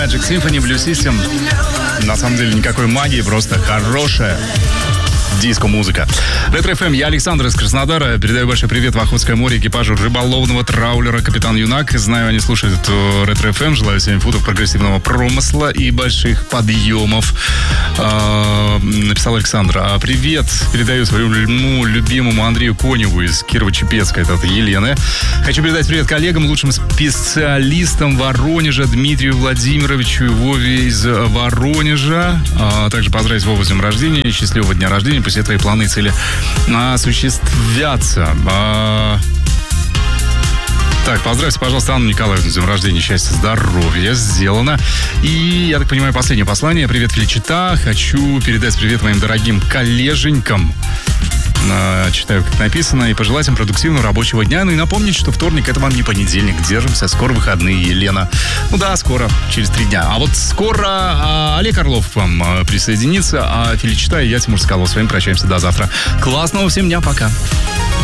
Magic Symphony, Blue System. На самом деле никакой магии, просто хорошая диско-музыка. Ретро-ФМ, я Александр из Краснодара. Передаю большой привет в Охотское море экипажу рыболовного траулера «Капитан Юнак». Знаю, они слушают Ретро-ФМ. Желаю 7 футов прогрессивного промысла и больших подъемов. Написал Александр. Привет передаю своему любимому Андрею Коневу из Кирово-Чепецка. Это от Елены. Хочу передать привет коллегам, лучшим специалистам Воронежа, Дмитрию Владимировичу и Вове из Воронежа. Также поздравить Вову с днем рождения и счастливого дня рождения. Пусть все твои планы и цели осуществятся. Так, поздравьте, пожалуйста, Анну Николаевну с днем рождения, счастья, здоровья. Сделано. И, я так понимаю, последнее послание. Привет, Феличита. Хочу передать привет моим дорогим коллеженькам. Читаю, как написано. И пожелать им продуктивного рабочего дня. Ну и напомнить, что вторник — это вам не понедельник. Держимся. Скоро выходные, Елена. Ну да, скоро. Через 3 дня. А вот скоро Олег Орлов к вам присоединится. А Феличита и я, Тимур Скалов, с вами прощаемся до завтра. Классного всем дня. Пока.